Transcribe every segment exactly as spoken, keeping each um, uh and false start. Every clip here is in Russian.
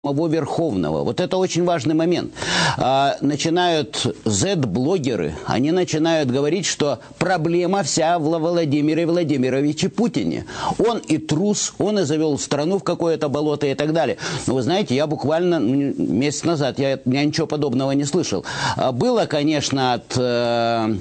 самого Верховного. Вот это очень важный момент. А, начинают зет-блогеры, они начинают говорить, что проблема вся в Владимире Владимировиче Путине. Он и трус, он и завел страну в какое-то болото и так далее. Но вы знаете, я буквально месяц назад, я, я ничего подобного не слышал. А, было, конечно, от э,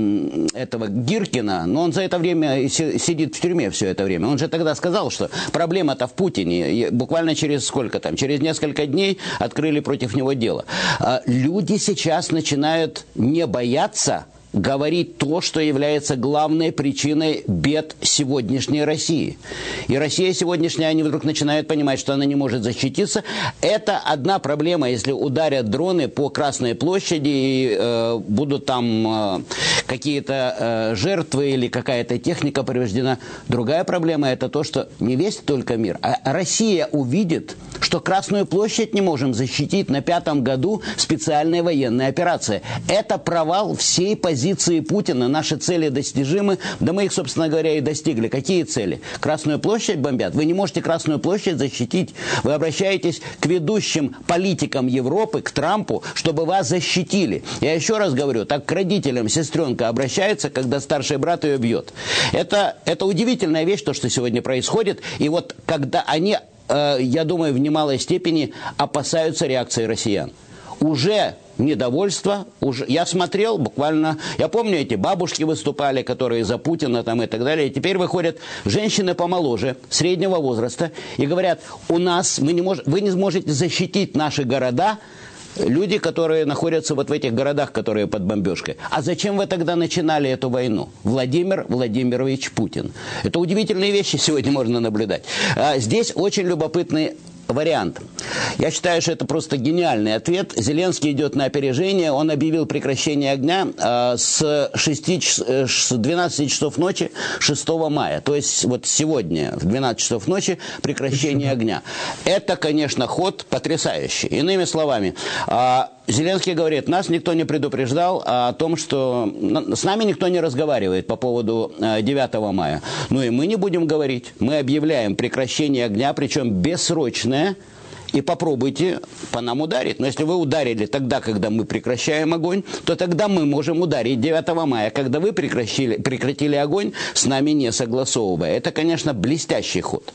этого Гиркина, но он за это время сидит в тюрьме все это время. Он же тогда сказал, что проблема-то в Путине. И буквально через сколько там, через несколько дней открыли против него дело. Люди сейчас начинают не бояться говорить то, что является главной причиной бед сегодняшней России. И Россия сегодняшняя, они вдруг начинают понимать, что она не может защититься. Это одна проблема, если ударят дроны по Красной площади и э, будут там э, какие-то э, жертвы или какая-то техника повреждена. Другая проблема — это то, что не весь только мир, а Россия увидит, что Красную площадь не можем защитить на пятом году специальной военной операции. Это провал всей позиции позиции Путина. Наши цели достижимы. Да мы их, собственно говоря, и достигли. Какие цели? Красную площадь бомбят? Вы не можете Красную площадь защитить. Вы обращаетесь к ведущим политикам Европы, к Трампу, чтобы вас защитили. Я еще раз говорю, так к родителям сестренка обращается, когда старший брат ее бьет. Это, это удивительная вещь, то, что сегодня происходит. И вот когда они, э, я думаю, в немалой степени опасаются реакции россиян. Уже недовольство, уже я смотрел буквально, я помню, эти бабушки выступали, которые за Путина там и так далее, и теперь выходят женщины помоложе, среднего возраста, и говорят, у нас, мы не можем, вы не сможете защитить наши города, люди, которые находятся вот в этих городах, которые под бомбежкой. А зачем вы тогда начинали эту войну? Владимир Владимирович Путин. Это удивительные вещи сегодня можно наблюдать. А здесь очень любопытный вариант. Я считаю, что это просто гениальный ответ. Зеленский идет на опережение. Он объявил прекращение огня э, с, шести, э, с двенадцати часов ночи шестого мая. То есть вот сегодня в двенадцать часов ночи прекращение огня. Это, конечно, ход потрясающий. Иными словами, э, Зеленский говорит, нас никто не предупреждал о том, что с нами никто не разговаривает по поводу девятого мая. Ну и мы не будем говорить. Мы объявляем прекращение огня, причем бессрочное. И попробуйте по нам ударить. Но если вы ударили тогда, когда мы прекращаем огонь, то тогда мы можем ударить девятого мая, когда вы прекратили, прекратили огонь, с нами не согласовывая. Это, конечно, блестящий ход.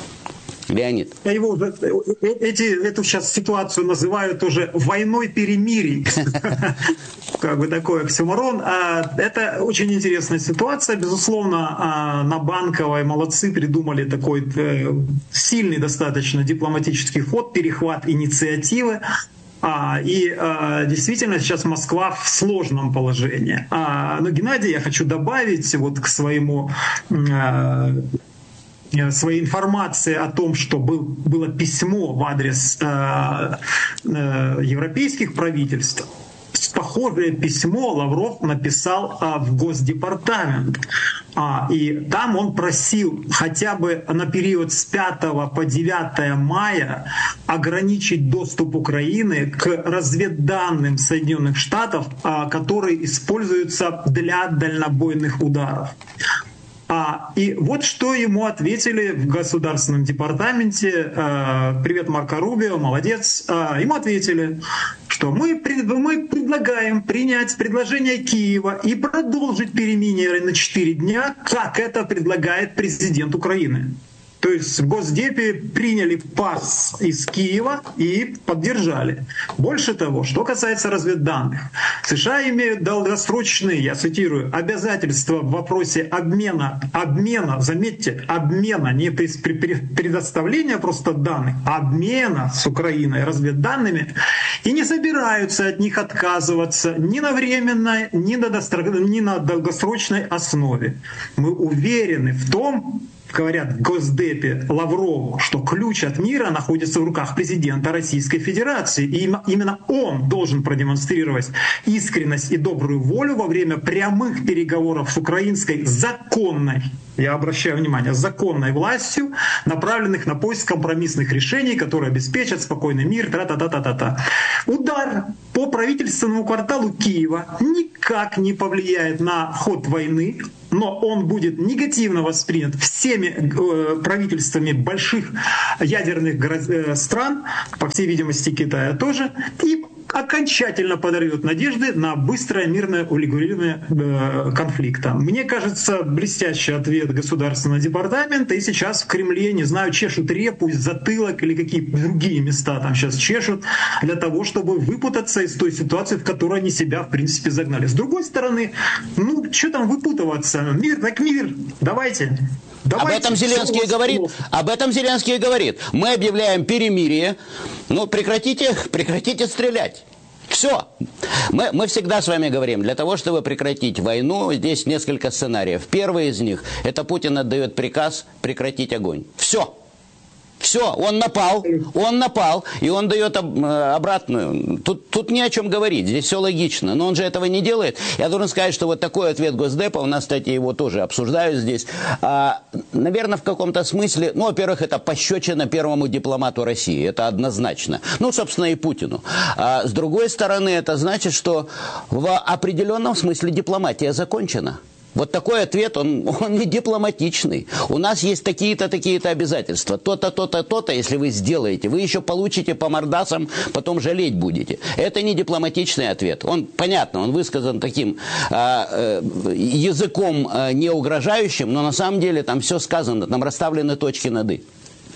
Леонид. Его, эти, эту сейчас ситуацию называют уже войной перемирий. Как бы такой оксюморон. Это очень интересная ситуация. Безусловно, на Банковой молодцы придумали такой сильный достаточно дипломатический ход, перехват инициативы. И действительно сейчас Москва в сложном положении. Но, Геннадий, я хочу добавить вот к своему... своей информации о том, что был, было письмо в адрес э, э, европейских правительств. Похожее письмо Лавров написал э, в Госдепартамент. А, и там он просил хотя бы на период с пятого по девятое мая ограничить доступ Украины к разведданным Соединенных Штатов, э, которые используются для дальнобойных ударов. А, и вот что ему ответили в Государственном департаменте. Привет, Марко Рубио, молодец. Ему ответили, что мы, мы предлагаем принять предложение Киева и продолжить перемирие на четыре дня, как это предлагает президент Украины. То есть в Госдепе приняли пас из Киева и поддержали. Больше того, что касается разведданных, США имеют долгосрочные, я цитирую, обязательства в вопросе обмена, обмена, заметьте, обмена, не предоставления просто данных, а обмена с Украиной разведданными, и не собираются от них отказываться ни на временной, ни на, ни на долгосрочной основе. Мы уверены в том, говорят в Госдепе Лаврову, что ключ от мира находится в руках президента Российской Федерации. И именно он должен продемонстрировать искренность и добрую волю во время прямых переговоров с украинской законной, я обращаю внимание, законной властью, направленных на поиск компромиссных решений, которые обеспечат спокойный мир. Тра-та-та-та-та-та. Удар по правительственному кварталу Киева никак не повлияет на ход войны. но он будет негативно воспринят всеми э, правительствами больших ядерных э, стран, по всей видимости Китая тоже, и окончательно подорвет надежды на быстрое мирное урегулирование э, конфликта. Мне кажется, блестящий ответ Государственного департамента, и сейчас в Кремле, не знаю, чешут репу, затылок или какие-то другие места там сейчас чешут, для того, чтобы выпутаться из той ситуации, в которой они себя, в принципе, загнали. С другой стороны, ну, что там выпутываться? Мир так мир, давайте. Давайте. Об этом Зеленский и говорит. Об этом Зеленский и говорит. Мы объявляем перемирие. Ну, прекратите, прекратите стрелять. Все. Мы, мы всегда с вами говорим, для того, чтобы прекратить войну, здесь несколько сценариев. Первый из них, это Путин отдает приказ прекратить огонь. Все. Все, он напал, он напал, и он дает об, обратную. Тут, тут не о чем говорить, здесь все логично, но он же этого не делает. Я должен сказать, что вот такой ответ Госдепа, у нас, кстати, его тоже обсуждают здесь, а, наверное, в каком-то смысле, ну, во-первых, это пощечина первому дипломату России, это однозначно. Ну, собственно, и Путину. А, с другой стороны, это значит, что в определенном смысле дипломатия закончена. Вот такой ответ, он, он не дипломатичный. У нас есть такие-то, такие-то обязательства. То-то, то-то, то-то, если вы сделаете. Вы еще получите по мордасам, потом жалеть будете. Это не дипломатичный ответ. Он, понятно, он высказан таким э, э, языком э, не угрожающим, но на самом деле там все сказано, там расставлены точки над «и».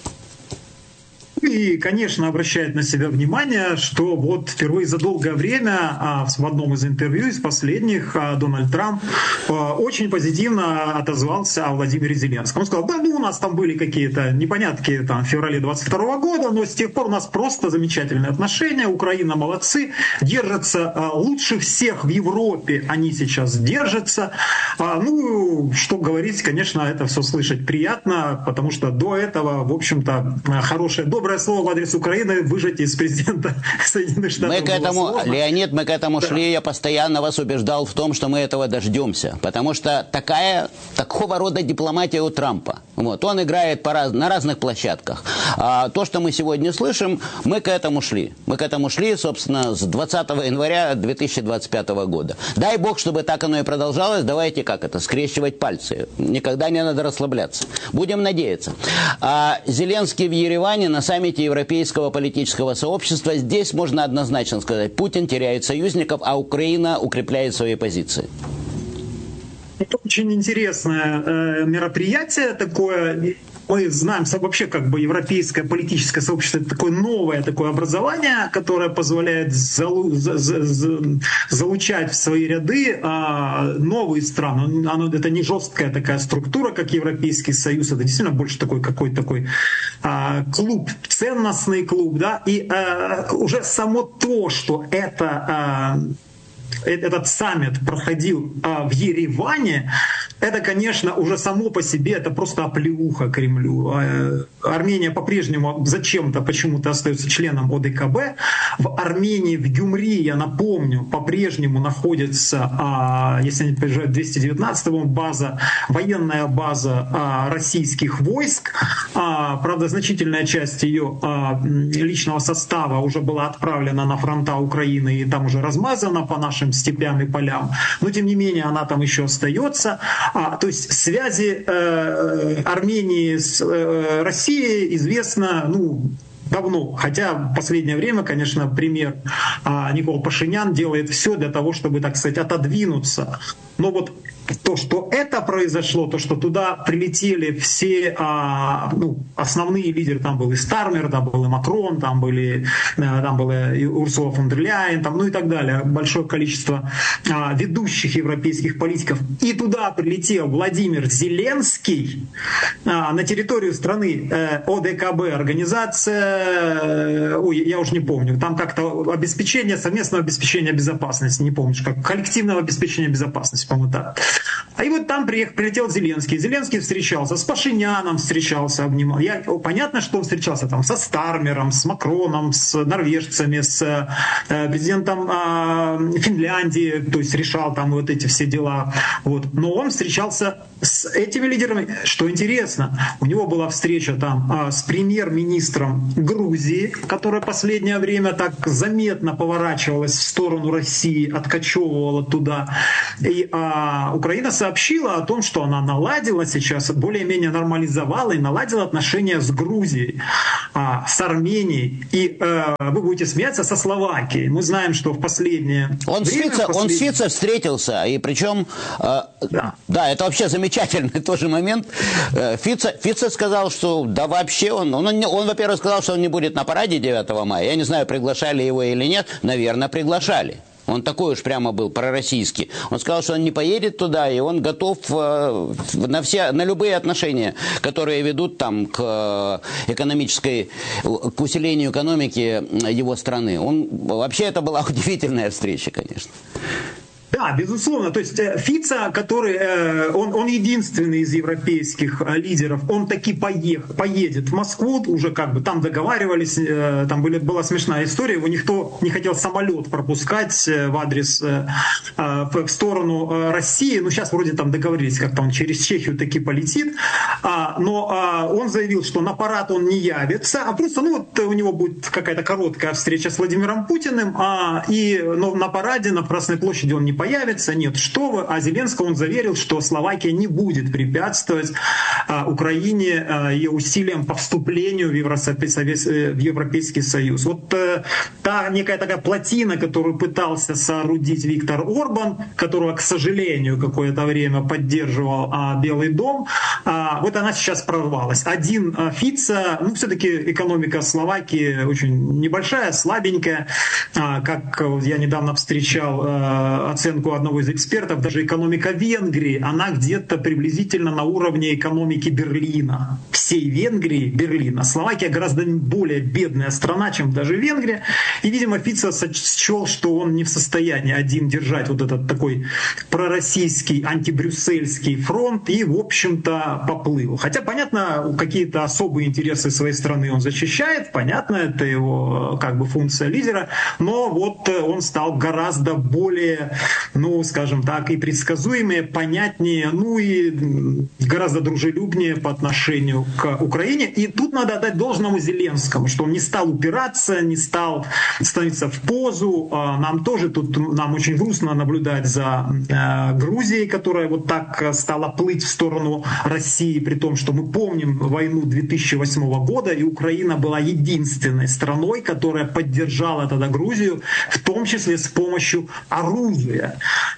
И, конечно, обращает на себя внимание, что вот впервые за долгое время в одном из интервью, из последних, Дональд Трамп очень позитивно отозвался о Владимире Зеленском. Он сказал, да, ну у нас там были какие-то непонятки там, в феврале двадцать второго года, но с тех пор у нас просто замечательные отношения, Украина молодцы, держатся лучше всех в Европе, они сейчас держатся. Ну, что говорить, конечно, это все слышать приятно, потому что до этого, в общем-то, хорошее, доброе слово в адрес Украины выжать из президента Соединенных Штатов. Мы к этому, Леонид, мы к этому да. шли, я постоянно вас убеждал в том, что мы этого дождемся, потому что такая, такого рода дипломатия у Трампа. Вот, он играет по раз, на разных площадках. А то, что мы сегодня слышим, мы к этому шли. Мы к этому шли, собственно, с двадцатого января две тысячи двадцать пятого года. Дай бог, чтобы так оно и продолжалось. Давайте как это, скрещивать пальцы. Никогда не надо расслабляться. Будем надеяться. А Зеленский в Ереване на саммите Европейского политического сообщества. Здесь можно однозначно сказать, Путин теряет союзников, а Украина укрепляет свои позиции. Это очень интересное э, мероприятие такое. Мы знаем, вообще как бы европейское политическое сообщество — это такое новое такое образование, которое позволяет залу, за, за, за, залучать в свои ряды а, новые страны. Оно, это не жесткая такая структура, как Европейский Союз, это действительно больше такой какой-то такой а, клуб, ценностный клуб, да, и а, уже само то, что это а, этот саммит проходил а, в Ереване, это, конечно, уже само по себе, это просто оплеуха Кремлю. Армения по-прежнему зачем-то, почему-то остается членом О Д К Б. В Армении, в Гюмри, я напомню, по-прежнему находится, если не приезжают, двести девятнадцатая база, военная база российских войск. Правда, значительная часть ее личного состава уже была отправлена на фронта Украины и там уже размазана по нашим степям и полям. Но, тем не менее, она там еще остается. А, то есть связи э, Армении с э, Россией известно, ну, давно. Хотя в последнее время, конечно, премьер а, Никол Пашинян делает все для того, чтобы, так сказать, отодвинуться. Но вот то, что это произошло, то, что туда прилетели все а, ну, основные лидеры, там был и Стармер, там был и Макрон, там, были, там была и Урсула фон дер Ляйен, там, ну и так далее, большое количество а, ведущих европейских политиков. И туда прилетел Владимир Зеленский а, на территорию страны э, О Д К Б, организация, э, ой, я уже не помню, там как-то обеспечение, совместного обеспечения безопасности, не помню, как коллективного обеспечения безопасности, по-моему, так. А и вот там приехал, прилетел Зеленский. Зеленский встречался с Пашиняном, встречался, обнимал. Я, понятно, что он встречался там со Стармером, с Макроном, с норвежцами, с э, президентом э, Финляндии, то есть решал там вот эти все дела. Вот. Но он встречался с этими лидерами. Что интересно, у него была встреча там э, с премьер-министром Грузии, которая которая последнее время так заметно поворачивалась в сторону России, откачевывала туда. И а, Украина сообщила о том, что она наладила сейчас, более-менее нормализовала и наладила отношения с Грузией, а, с Арменией. И а, вы будете смеяться, со Словакией. Мы знаем, что в последнее он время... С Фице, последнее... Он с Фице встретился, и причем... Э, да. да, это вообще замечательный тоже момент. Фице, Фице сказал, что да вообще он... Он, он, он во-первых, сказал, что он не будет на параде девятого мая. Я не знаю, приглашали его или нет. Наверное, приглашали. Он такой уж прямо был пророссийский. Он сказал, что он не поедет туда, и он готов э, на, все, на любые отношения, которые ведут там, к экономической, к усилению экономики его страны. Он, вообще это была удивительная встреча, конечно. Да, безусловно. То есть Фица, который, он, он единственный из европейских лидеров, он таки поех, поедет в Москву, уже как бы там договаривались, там были, была смешная история, его никто не хотел самолет пропускать в адрес, в сторону России, ну сейчас вроде там договорились, как там через Чехию таки полетит, но он заявил, что на парад он не явится, а просто, ну вот у него будет какая-то короткая встреча с Владимиром Путиным, и но на параде на Красной площади он не появится, нет, что вы, а Зеленского он заверил, что Словакия не будет препятствовать а, Украине а, ее усилиям по вступлению в, Евросовет, в Европейский Союз. Вот а, та некая такая плотина, которую пытался соорудить Виктор Орбан, которого, к сожалению, какое-то время поддерживал а, Белый дом, а, вот она сейчас прорвалась. Один а, Фица, ну все-таки экономика Словакии очень небольшая, слабенькая, а, как я недавно встречал а, оценку одного из экспертов, даже экономика Венгрии, она где-то приблизительно на уровне экономики Берлина. Всей Венгрии, Берлина. Словакия гораздо более бедная страна, чем даже Венгрия. И, видимо, Фица счел, что он не в состоянии один держать вот этот такой пророссийский, антибрюссельский фронт и, в общем-то, поплыл. Хотя, понятно, какие-то особые интересы своей страны он защищает, понятно, это его как бы функция лидера, но вот он стал гораздо более, ну, скажем так, и предсказуемее, понятнее, ну и гораздо дружелюбнее по отношению к Украине. И тут надо отдать должному Зеленскому, что он не стал упираться, не стал становиться в позу. Нам тоже тут, нам очень грустно наблюдать за Грузией, которая вот так стала плыть в сторону России, при том, что мы помним войну две тысячи восьмого года, и Украина была единственной страной, которая поддержала тогда Грузию, в том числе с помощью оружия.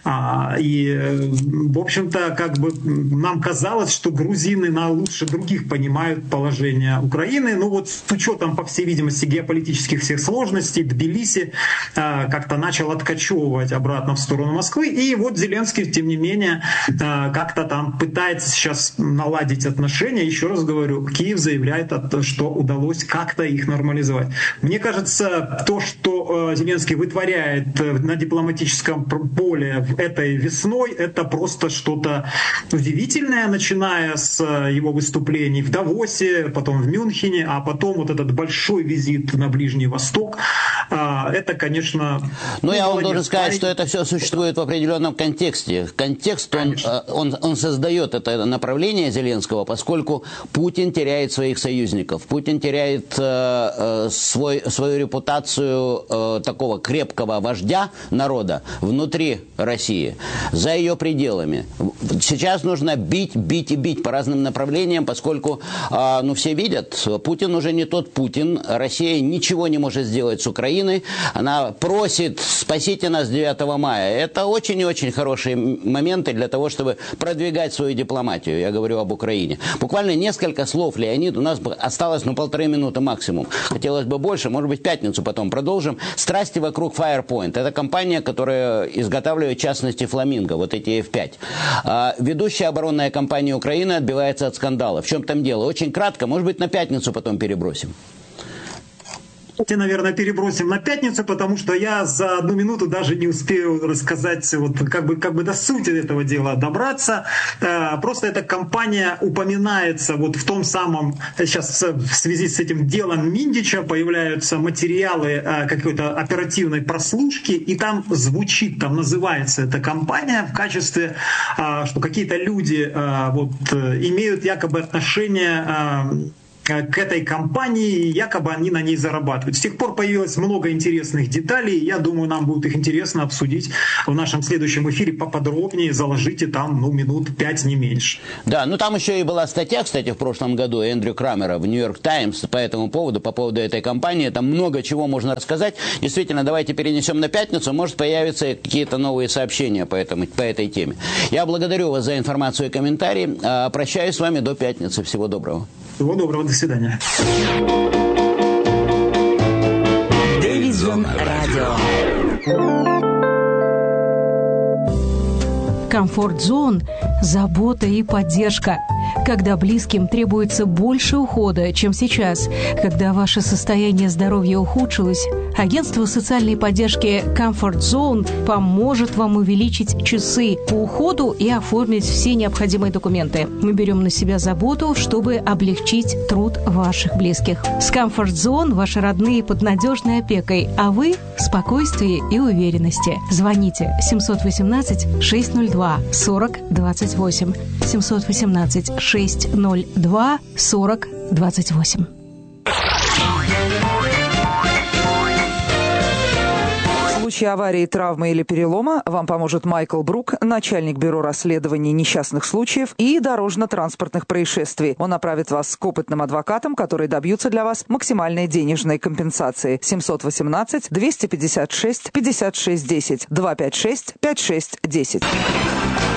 И, в общем-то, как бы нам казалось, что грузины на лучше других понимают положение Украины. Ну вот с учетом, по всей видимости, геополитических всех сложностей, Тбилиси как-то начал откачевывать обратно в сторону Москвы. И вот Зеленский, тем не менее, как-то там пытается сейчас наладить отношения. Еще раз говорю, Киев заявляет, что удалось как-то их нормализовать. Мне кажется, то, что Зеленский вытворяет на дипломатическом поле этой весной, это просто что-то удивительное, начиная с его выступлений в Давосе, потом в Мюнхене, а потом вот этот большой визит на Ближний Восток. Это, конечно... Но ну, я вам должен сказать, что это все существует в определенном контексте. Контекст, он, он, он создает это направление Зеленского, поскольку Путин теряет своих союзников. Путин теряет э, свой, свою репутацию э, такого крепкого вождя народа внутри России, за ее пределами. Сейчас нужно бить, бить и бить по разным направлениям, поскольку, э, ну, все видят, Путин уже не тот Путин, Россия ничего не может сделать с Украиной, она просит: спасите нас девятого мая. Это очень и очень хорошие моменты для того, чтобы продвигать свою дипломатию. Я говорю об Украине. Буквально несколько слов, Леонид, у нас осталось, ну, полторы минуты максимум. Хотелось бы больше, может быть, в пятницу потом продолжим. Страсти вокруг Firepoint. Это компания, которая изготавливает, в частности, фламинго, вот эти эф пять. А, ведущая оборонная компания Украины отбивается от скандала. В чем там дело? Очень кратко, может быть, на пятницу потом перебросим. Наверное, перебросим на пятницу, потому что я за одну минуту даже не успею рассказать, вот как бы, как бы до сути этого дела добраться. Просто эта компания упоминается вот в том самом, сейчас в связи с этим делом Миндича появляются материалы какой-то оперативной прослушки, и там звучит, там называется эта компания в качестве, что какие-то люди вот имеют якобы отношение к этой компании, якобы они на ней зарабатывают. С тех пор появилось много интересных деталей, я думаю, нам будет их интересно обсудить в нашем следующем эфире поподробнее, заложите там, ну, минут пять, не меньше. Да, ну там еще и была статья, кстати, в прошлом году Эндрю Крамера в Нью-Йорк Таймс по этому поводу, по поводу этой компании, там много чего можно рассказать. Действительно, давайте перенесем на пятницу, может появятся какие-то новые сообщения по, этому, по этой теме. Я благодарю вас за информацию и комментарии, прощаюсь с вами до пятницы, всего доброго. Всего доброго, до свидания. Дэвидсон Радио. Комфорт-зон, забота и поддержка. Когда близким требуется больше ухода, чем сейчас, когда ваше состояние здоровья ухудшилось, агентство социальной поддержки Comfort Zone поможет вам увеличить часы по уходу и оформить все необходимые документы. Мы берем на себя заботу, чтобы облегчить труд ваших близких. С Comfort Zone ваши родные под надежной опекой, а вы в спокойствии и уверенности. Звоните семь один восемь шесть ноль два сорок двадцать восемь. семь один восемь шесть ноль два сорок двадцать восемь. В случае аварии, травмы или перелома вам поможет Майкл Брук, начальник бюро расследований несчастных случаев и дорожно-транспортных происшествий. Он направит вас к опытным адвокатам, которые добьются для вас максимальной денежной компенсации. семь один восемь два пять шесть пятьдесят шесть десять два пять шесть пять шесть десять.